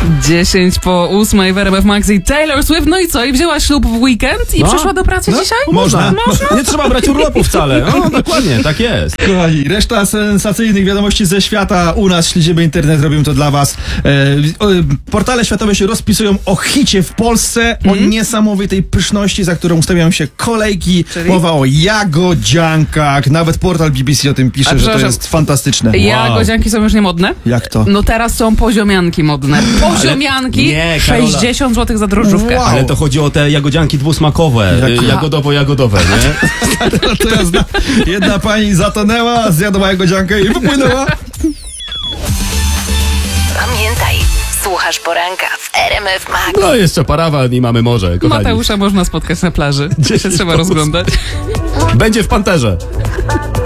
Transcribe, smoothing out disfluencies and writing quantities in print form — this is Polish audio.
10:08 w RMF Max i Taylor Swift. No i co? I wzięła ślub w weekend i przyszła do pracy dzisiaj? Można. Nie trzeba brać urlopu wcale. No, dokładnie, tak jest. Kochani, reszta sensacyjnych wiadomości ze świata. U nas śledzimy internet, robimy to dla was. Portale światowe się rozpisują o hicie w Polsce, o niesamowitej pyszności, za którą ustawiają się kolejki. Czyli? Mowa o jagodziankach. Nawet portal BBC o tym pisze, że to jest fantastyczne. Jagodzianki są już niemodne? Jak to? No teraz są poziomianki modne. Poziomianki, nie, Karola. 60 zł za drożdżówkę. Wow. Ale to chodzi o te jagodzianki dwusmakowe, jagodowo-jagodowe, nie? To ja znam. Jedna pani zatonęła, zjadła jagodziankę i wypłynęła. Pamiętaj, słuchasz poranka w RMF Max. No jeszcze parawan i mamy morze, kochani. Mateusza można spotkać na plaży. Gdzie się trzeba rozglądać. Będzie w Panterze.